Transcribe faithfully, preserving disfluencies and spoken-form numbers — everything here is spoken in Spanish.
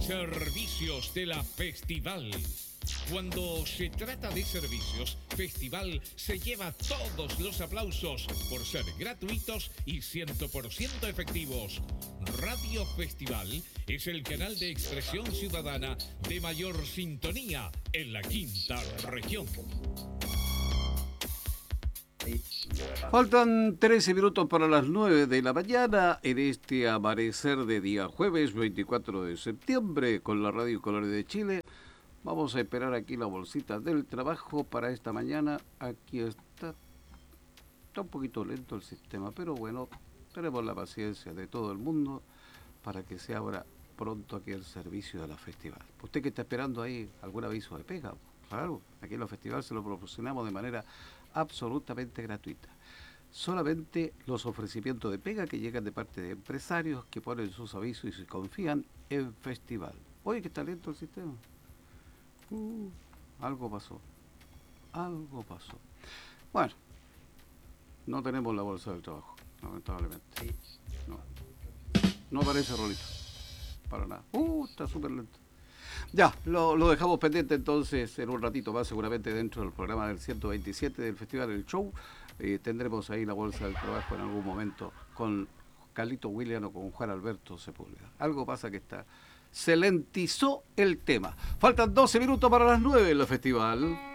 Servicios de la Festival. Cuando se trata de servicios, Festival se lleva todos los aplausos por ser gratuitos y cien por ciento efectivos. Radio Festival es el canal de expresión ciudadana de mayor sintonía en la quinta región. Faltan trece minutos para las nueve de la mañana en este amanecer de día jueves veinticuatro de septiembre con la Radio Colores de Chile. Vamos a esperar aquí la bolsita del trabajo para esta mañana. Aquí está. Está un poquito lento el sistema, pero bueno, tenemos la paciencia de todo el mundo para que se abra pronto aquí el servicio de la Festival. ¿Usted que está esperando ahí algún aviso de pega? Claro, aquí en la Festival se lo proporcionamos de manera absolutamente gratuita. Solamente los ofrecimientos de pega que llegan de parte de empresarios que ponen sus avisos y se confían en Festival. Oye, que está lento el sistema. Uh, algo pasó. Algo pasó. Bueno, no tenemos la bolsa del trabajo, lamentablemente. No, no aparece Rolito. Para nada. Uh, está súper lento. Ya, lo, lo dejamos pendiente entonces en un ratito más, seguramente dentro del programa del ciento veintisiete del Festival del Show. Eh, tendremos ahí la bolsa del trabajo en algún momento con Carlito William o con Juan Alberto Sepúlveda. Algo pasa que está... Se lentizó el tema. Faltan doce minutos para las nueve en el Festival.